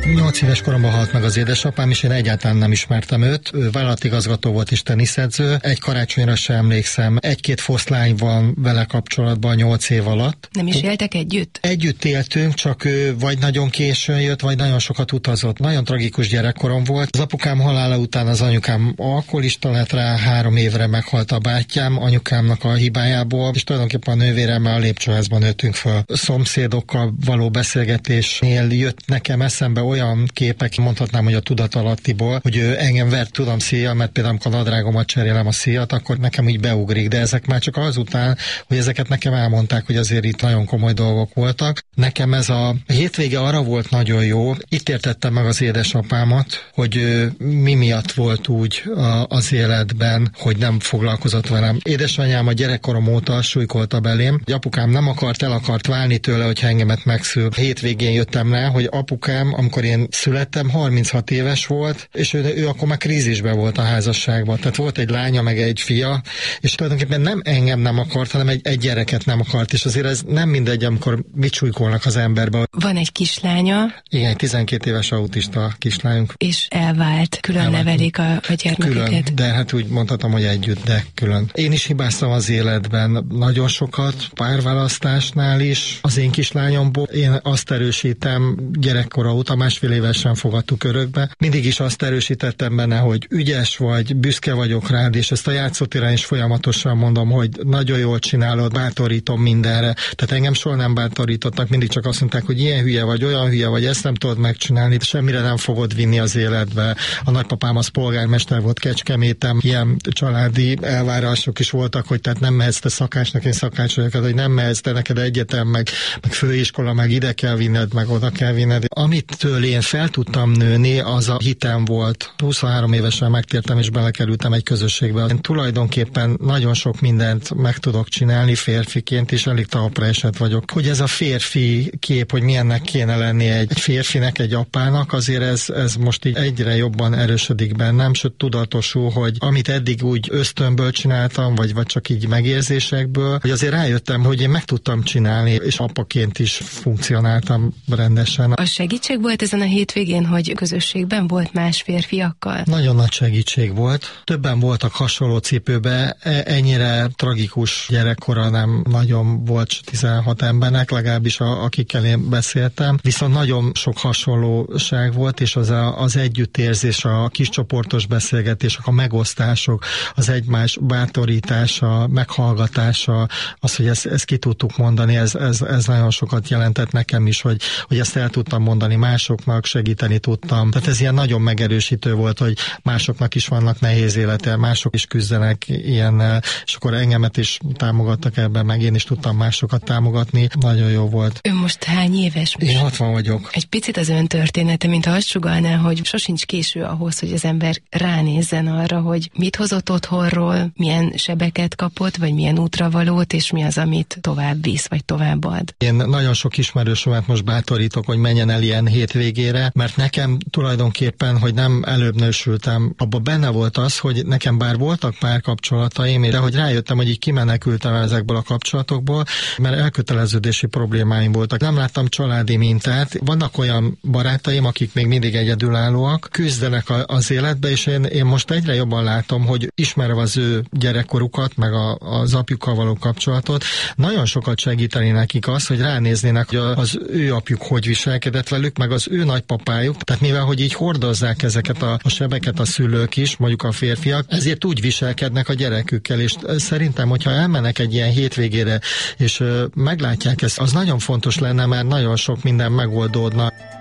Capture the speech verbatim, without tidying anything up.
Nyolc éves koromban halt meg az édesapám, és én egyáltalán nem ismertem őt. Ő vállalatigazgató volt és teniszedző. Egy karácsonyra sem emlékszem. Egy-két foszlány van vele kapcsolatban nyolc év alatt. Nem is éltek együtt? Együtt éltünk, csak ő vagy nagyon későn jött, vagy nagyon sokat utazott. Nagyon tragikus gyerekkorom volt. Az apukám halála után az anyukám alkoholista lett, rá három évre meghalt a bátyám anyukámnak a hibájából, és tulajdonképpen a nővéremmel a lépcsőházban nőttünk föl. Szomszédokkal való beszélgetésnél jött nekem eszembe olyan képek, mondhatnám, hogy a tudatalattiból, hogy ő engem vert, tudom, szíjjal, mert például amikor a nadrágomat cserélem a szíjat, akkor nekem úgy beugrik, de ezek már csak azután, hogy ezeket nekem elmondták, hogy azért itt nagyon komoly dolgok voltak. Nekem ez a hétvége arra volt nagyon jó, itt értettem meg az édesapámat, hogy ő mi miatt volt úgy az életben, hogy nem foglalkozott velem. Édesanyám a gyerekkorom óta súlykolta belém, hogy apukám nem akart, el akart válni tőle, hogy engemet megszül. Hétvégén jöttem rá, hogy apukám, amikor én születtem, harminchat éves volt, és ő, ő akkor már krízisben volt a házasságban. Tehát volt egy lánya, meg egy fia, és tulajdonképpen nem engem nem akart, hanem egy, egy gyereket nem akart, és azért ez nem mindegy, amikor mit súlykolnak az emberbe. Van egy kislánya. Igen, egy tizenkét éves autista kislányunk. És elvált, külön elvált. Nevelik a, a gyermekeket. Külön, de hát úgy mondhatom, hogy együtt, de külön. Én is hibáztam az életben nagyon sokat, párválasztásnál is. Az én kislányomból én azt erősítem gyerekkora óta, másfél évesen fogadtuk örökbe. Mindig is azt erősítettem benne, hogy ügyes vagy, büszke vagyok rád, és ezt a játszótéren is folyamatosan mondom, hogy nagyon jól csinálod, bátorítom mindenre. Tehát engem soha nem bátorítottak, mindig csak azt mondták, hogy ilyen hülye vagy, olyan hülye vagy, ezt nem tudod megcsinálni, semmire nem fogod vinni az életbe. A nagypapám az polgármester volt Kecskeméten, ilyen családi elvárások is voltak, hogy tehát nem mehetsz te szakácsnak, én szakács vagyok, hogy nem mehetsz te, neked egyetem, meg, meg főiskola, meg ide kell vinned, meg oda kell vinned. Amitől én fel tudtam nőni, az a hitem volt. huszonhárom évesen megtértem és belekerültem egy közösségbe. Én tulajdonképpen nagyon sok mindent meg tudok csinálni férfiként, és elég talpra esett vagyok. Hogy ez a férfi kép, hogy milyennek kéne lenni egy, egy férfinek, egy apának, azért ez, ez most így egyre jobban erősödik bennem, sőt tudatosul, hogy amit eddig úgy ösztönből csináltam, vagy, vagy csak így megérzésekből, hogy azért rájöttem, hogy én meg tudtam csinálni, és apaként is funkcionáltam rendesen. A segítség volt ezen a hétvégén, hogy közösségben volt más férfiakkal? Nagyon nagy segítség volt. Többen voltak hasonló cipőbe, ennyire tragikus gyerekkora nem nagyon volt tizenhat embernek, legalábbis a, akikkel én beszéltem. Viszont nagyon sok hasonlóság volt, és az, a, az együttérzés, a kiscsoportos beszélgetések, a megosztások, az egymás bátorítása, meghallgatása, az, hogy ezt, ezt ki tudtuk mondani, ez, ez, ez nagyon sokat jelentett nekem is, hogy, hogy ezt el tudtam mondani másoknak, segíteni tudtam. Tehát ez ilyen nagyon megerősítő volt, hogy másoknak is vannak nehéz élete, mások is küzdenek ilyennel, és akkor engemet is támogattak ebben, meg én is tudtam másokat támogatni. Nagyon jó volt. Ön most hány éves? Én hatvan vagyok. Egy picit az ön története, mint ha azt sugallná, hogy sosincs késő ahhoz, hogy az ember ránézzen arra, hogy mit hozott otthonról, milyen sebeket kapott, vagy milyen útravalót, és mi az, amit tovább visz, vagy tovább ad. Én nagyon sok ismerősömet most bátorítok, hogy menjen el ilyen hétvégére, mert nekem tulajdonképpen, hogy nem előbb nősültem, abban benne volt az, hogy nekem bár voltak párkapcsolataim, de hogy rájöttem, hogy így kimenekültem ezekből a kapcsolatokból, mert elköteleződési problémáim voltak. Nem láttam családi mintát. Vannak olyan barátaim, akik még mindig egyedülállóak, küzdenek az életbe, és én, én most egyre jobban látom, hogy ismerve az ő gyerekkorukat, meg a, az apjukkal való kapcsolatot, nagyon sokat segíteni nekik az, hogy ránéznének, hogy az ő apjuk hogy viselkedett velük, meg az ő nagypapájuk. Tehát mivel, hogy így hordozzák ezeket a, a sebeket a szülők is, mondjuk a férfiak, ezért úgy viselkednek a gyerekükkel, és szerintem, hogyha elmennek egy ilyen hétvégére, és meglátják ezt, az nagyon fontos lenne, mert nagyon sok minden megoldódna.